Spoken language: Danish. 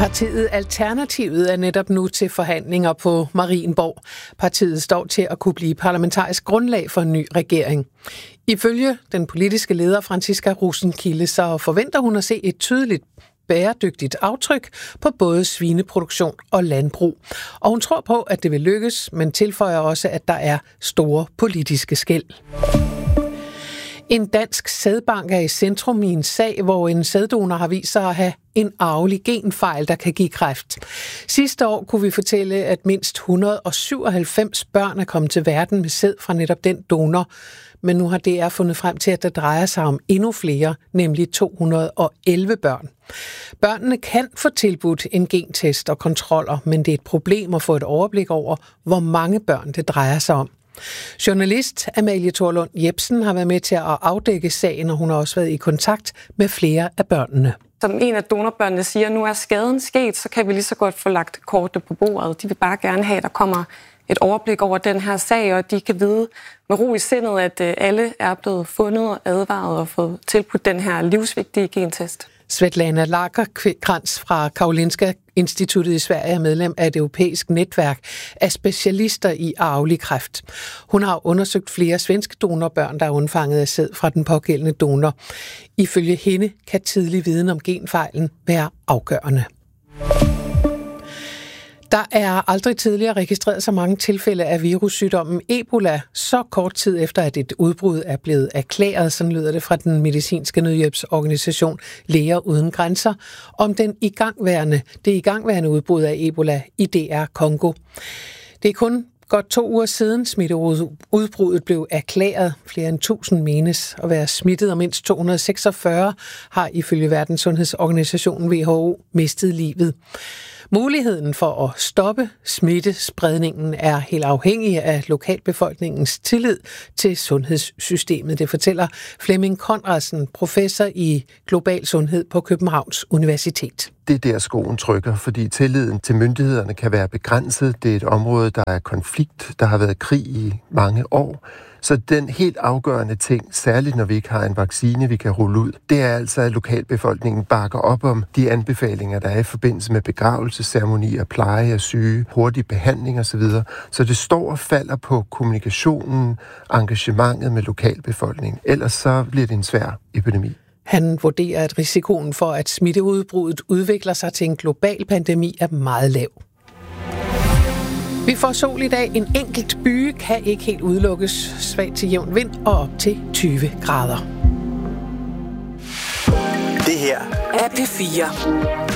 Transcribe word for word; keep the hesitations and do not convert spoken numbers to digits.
Partiet Alternativet er netop nu til forhandlinger på Marienborg. Partiet står til at kunne blive parlamentarisk grundlag for en ny regering. Ifølge den politiske leder Franciska Rosenkilde, så forventer hun at se et tydeligt bæredygtigt aftryk på både svineproduktion og landbrug. Og hun tror på, at det vil lykkes, men tilføjer også, at der er store politiske skel. En dansk sædbank er i centrum i en sag, hvor en sæddonor har vist sig at have en arvelig genfejl, der kan give kræft. Sidste år kunne vi fortælle, at mindst et hundrede og syvoghalvfems børn er kommet til verden med sæd fra netop den donor. Men nu har D R fundet frem til, at der drejer sig om endnu flere, nemlig to hundrede og elleve børn. Børnene kan få tilbudt en gentest og kontroller, men det er et problem at få et overblik over, hvor mange børn det drejer sig om. Journalist Amalie Thorlund Jepsen har været med til at afdække sagen, og hun har også været i kontakt med flere af børnene. Som en af donorbørnene siger, nu er skaden sket, så kan vi lige så godt få lagt kortet på bordet. De vil bare gerne have, at der kommer et overblik over den her sag, og de kan vide med ro i sindet, at alle er blevet fundet og advaret og fået tilbudt den her livsvigtige gentest. Svetlana Lagercrantz fra Karolinska Instituttet i Sverige er medlem af et europæisk netværk af specialister i arvelig kræft. Hun har undersøgt flere svenske donorbørn, der er undfanget af sæd fra den pågældende donor. Ifølge hende kan tidlig viden om genfejlen være afgørende. Der er aldrig tidligere registreret så mange tilfælde af virussygdommen Ebola, så kort tid efter, at et udbrud er blevet erklæret, sådan lyder det fra den medicinske nødhjælpsorganisation Læger Uden Grænser, om den igangværende, det igangværende udbrud af Ebola i D R Congo. Det er kun godt to uger siden smitteudbruddet blev erklæret. Flere end tusind menes at være smittet, og mindst to hundrede og seksogfyrre har ifølge Verdenssundhedsorganisationen W H O mistet livet. Muligheden for at stoppe smittespredningen er helt afhængig af lokalbefolkningens tillid til sundhedssystemet. Det fortæller Flemming Conradsen, professor i global sundhed på Københavns Universitet. Det er der skoen trykker, fordi tilliden til myndighederne kan være begrænset. Det er et område, der er konflikt, der har været krig i mange år. Så den helt afgørende ting, særligt når vi ikke har en vaccine, vi kan rulle ud, det er altså, at lokalbefolkningen bakker op om de anbefalinger, der er i forbindelse med begravelsesceremonier, pleje af syge, hurtig behandling osv. Så det står og falder på kommunikationen, engagementet med lokalbefolkningen. Ellers så bliver det en svær epidemi. Han vurderer, at risikoen for, at smitteudbruddet udvikler sig til en global pandemi, er meget lav. Vi får sol i dag. En enkelt byge kan ikke helt udelukkes. Svag til jævn vind og op til tyve grader. Det her er P fire.